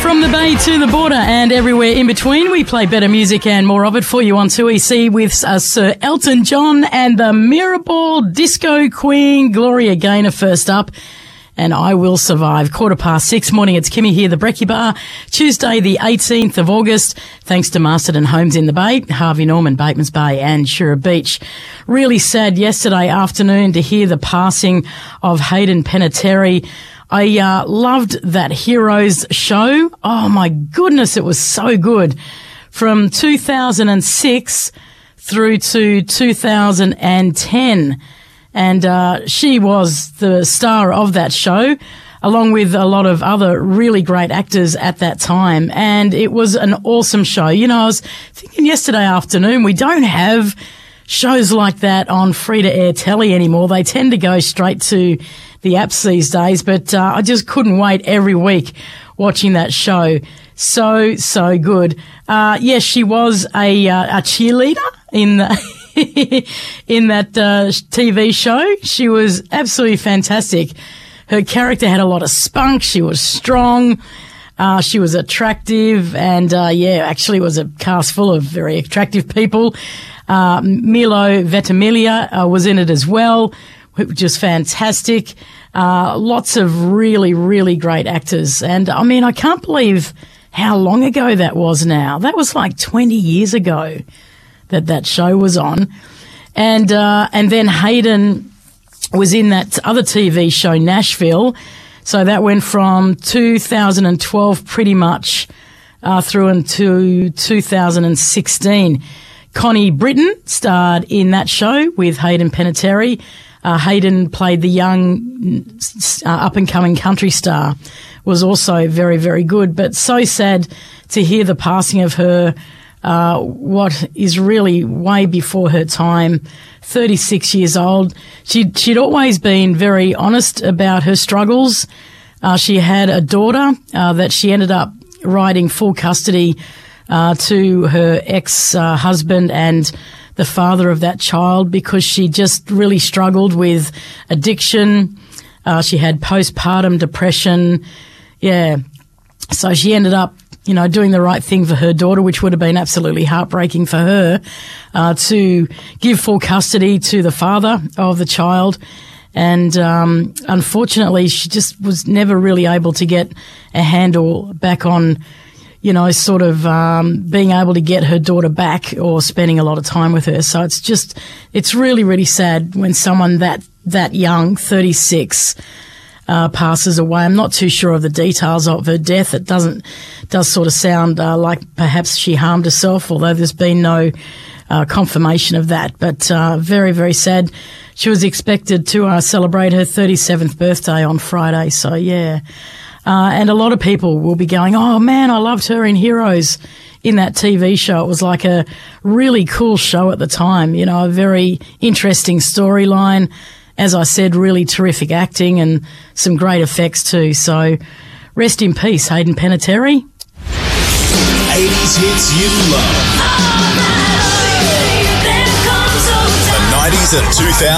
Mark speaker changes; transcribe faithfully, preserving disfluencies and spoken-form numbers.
Speaker 1: From the Bay to the border and everywhere in between, we play better music and more of it for you on two E C with uh, Sir Elton John and the Mirrorball Disco Queen, Gloria Gaynor first up. And I Will Survive. Quarter past six. Morning, it's Kimmy here, the Brekkie Bar. Tuesday, the eighteenth of August. Thanks to Masterton Homes in the Bay, Harvey Norman, Batemans Bay and Shura Beach. Really sad yesterday afternoon to hear the passing of Hayden Panettiere. I uh, loved that Heroes show. Oh, my goodness, it was so good. From two thousand six through to two thousand ten. And uh, she was the star of that show, along with a lot of other really great actors at that time. And it was an awesome show. You know, I was thinking yesterday afternoon, we don't have shows like that on free-to-air telly anymore. They tend to go straight to the apps these days. But uh, I just couldn't wait every week watching that show. So, so good. Uh, yes, she was a, uh, a cheerleader in the... in that uh, T V show. She was absolutely fantastic. Her character had a lot of spunk. She was strong. Uh, she was attractive. And, uh, yeah, actually it was a cast full of very attractive people. Uh, Milo Ventimiglia uh, was in it as well, which was fantastic. Uh, lots of really, really great actors. And, I mean, I can't believe how long ago that was now. That was like twenty years ago that that show was on. And uh, and then Hayden was in that other T V show, Nashville. So that went from two thousand twelve pretty much uh, through into two thousand sixteen. Connie Britton starred in that show with Hayden Panettiere. Uh, Hayden played the young uh, up-and-coming country star, was also very, very good. But so sad to hear the passing of her, Uh, what is really way before her time, thirty-six years old. She'd, she'd always been very honest about her struggles. Uh, she had a daughter uh, that she ended up writing full custody uh, to her ex-husband uh, and the father of that child because she just really struggled with addiction. Uh, she had postpartum depression. Yeah. So she ended up you know, doing the right thing for her daughter, which would have been absolutely heartbreaking for her, uh, to give full custody to the father of the child. And um, unfortunately, she just was never really able to get a handle back on, you know, sort of um, being able to get her daughter back or spending a lot of time with her. So it's just, it's really, really sad when someone that, that young, thirty-six, Uh, passes away. I'm not too sure of the details of her death. It doesn't, does sort of sound uh, like perhaps she harmed herself, although there's been no uh, confirmation of that. But uh, very, very sad. She was expected to uh, celebrate her thirty-seventh birthday on Friday. So, yeah. Uh, and a lot of people will be going, oh, man, I loved her in Heroes in that T V show. It was like a really cool show at the time, you know, a very interesting storyline. As I said, really terrific acting and some great effects too. So rest in peace, Hayden Panettiere.
Speaker 2: eighties hits you love. The nineties and two thousands.